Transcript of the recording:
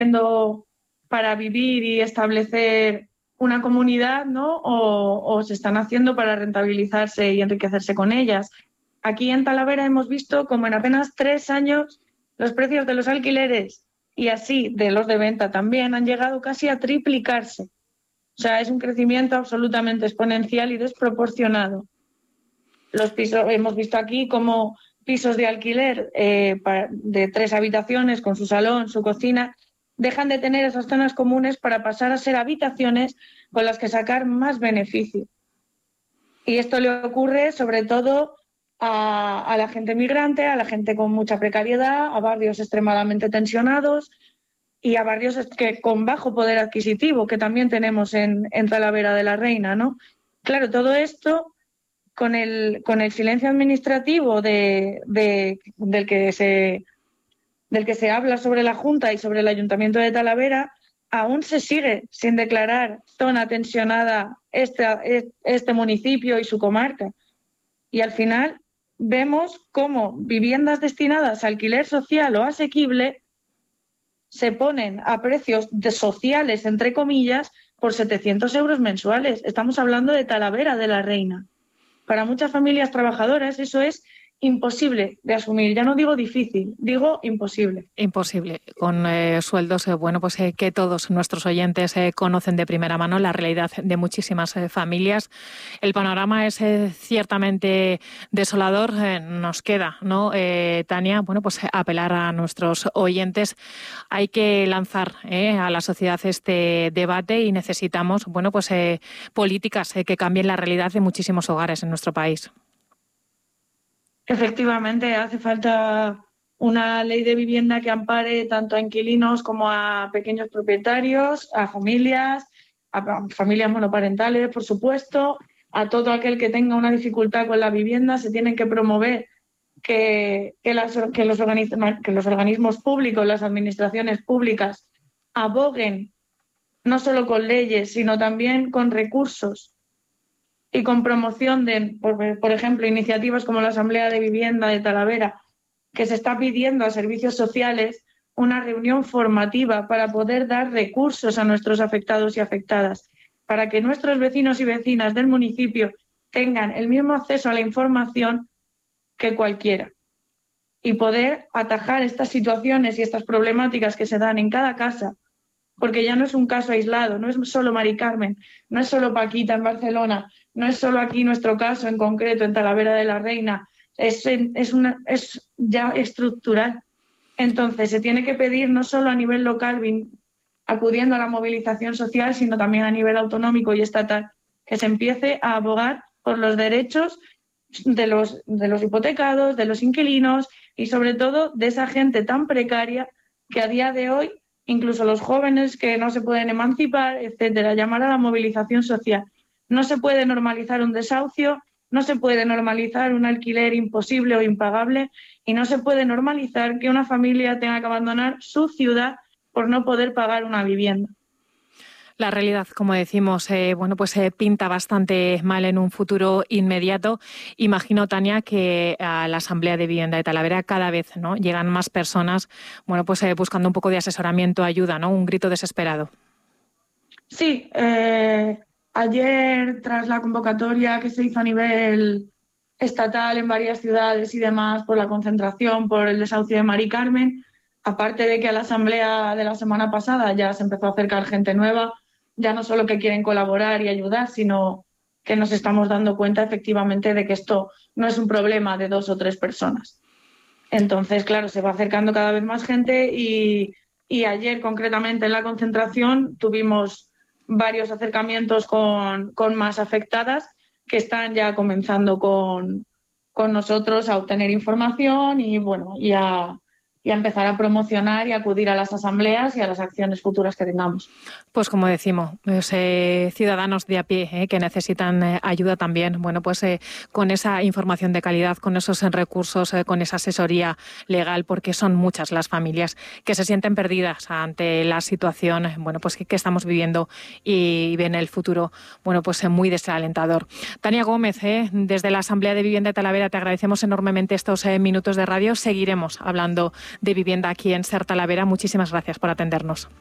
haciendo para vivir y establecer una comunidad, ¿no? O se están haciendo para rentabilizarse y enriquecerse con ellas. Aquí en Talavera hemos visto como en apenas 3 años los precios de los alquileres y así de los de venta también han llegado casi a triplicarse. O sea, es un crecimiento absolutamente exponencial y desproporcionado. Los pisos, hemos visto aquí como pisos de alquiler de 3 habitaciones con su salón, su cocina, dejan de tener esas zonas comunes para pasar a ser habitaciones con las que sacar más beneficio. Y esto le ocurre sobre todo a la gente migrante, a la gente con mucha precariedad, a barrios extremadamente tensionados y a barrios con bajo poder adquisitivo, que también tenemos en Talavera de la Reina, ¿no? Claro, todo esto con el silencio administrativo del que se habla sobre la Junta y sobre el Ayuntamiento de Talavera, aún se sigue sin declarar zona tensionada este municipio y su comarca. Y al final vemos cómo viviendas destinadas a alquiler social o asequible se ponen a precios sociales, entre comillas, por 700 euros mensuales. Estamos hablando de Talavera de la Reina. Para muchas familias trabajadoras eso es imposible de asumir. Ya no digo difícil, digo imposible. Imposible. Con sueldos, que todos nuestros oyentes conocen de primera mano la realidad de muchísimas familias. El panorama es ciertamente desolador. Nos queda, ¿no, Tania? Apelar a nuestros oyentes. Hay que lanzar a la sociedad este debate y necesitamos, políticas que cambien la realidad de muchísimos hogares en nuestro país. Efectivamente, hace falta una ley de vivienda que ampare tanto a inquilinos como a pequeños propietarios, a familias monoparentales, por supuesto, a todo aquel que tenga una dificultad con la vivienda. Se tienen que promover que los organismos públicos, las administraciones públicas, aboguen no solo con leyes, sino también con recursos y con promoción de, por ejemplo, iniciativas como la Asamblea de Vivienda de Talavera, que se está pidiendo a servicios sociales una reunión formativa para poder dar recursos a nuestros afectados y afectadas, para que nuestros vecinos y vecinas del municipio tengan el mismo acceso a la información que cualquiera y poder atajar estas situaciones y estas problemáticas que se dan en cada casa, porque ya no es un caso aislado, no es solo Mari Carmen, no es solo Paquita en Barcelona, no es solo aquí nuestro caso en concreto en Talavera de la Reina, es ya estructural. Entonces se tiene que pedir no solo a nivel local, acudiendo a la movilización social, sino también a nivel autonómico y estatal, que se empiece a abogar por los derechos de los hipotecados, de los inquilinos y sobre todo de esa gente tan precaria que a día de hoy, incluso los jóvenes que no se pueden emancipar, etcétera, llamar a la movilización social. No se puede normalizar un desahucio, no se puede normalizar un alquiler imposible o impagable y no se puede normalizar que una familia tenga que abandonar su ciudad por no poder pagar una vivienda. La realidad, como decimos, pinta bastante mal en un futuro inmediato. Imagino, Tania, que a la Asamblea de Vivienda de Talavera cada vez, ¿no?, llegan más personas, buscando un poco de asesoramiento, ayuda, ¿no? Un grito desesperado. Sí, ayer, tras la convocatoria que se hizo a nivel estatal en varias ciudades y demás por la concentración, por el desahucio de Mari Carmen, aparte de que a la asamblea de la semana pasada ya se empezó a acercar gente nueva, ya no solo que quieren colaborar y ayudar, sino que nos estamos dando cuenta efectivamente de que esto no es un problema de 2 o 3 personas. Entonces, claro, se va acercando cada vez más gente y ayer concretamente en la concentración tuvimos varios acercamientos con más afectadas que están ya comenzando con nosotros a obtener información y a empezar a promocionar y acudir a las asambleas y a las acciones futuras que tengamos. Pues como decimos, ciudadanos de a pie que necesitan ayuda también, con esa información de calidad, con esos recursos, con esa asesoría legal, porque son muchas las familias que se sienten perdidas ante la situación que estamos viviendo y ven el futuro muy desalentador. Tania Gómez, desde la Asamblea de Vivienda de Talavera, te agradecemos enormemente estos minutos de radio. Seguiremos hablando de Vivienda aquí en Ser Talavera. Muchísimas gracias por atendernos.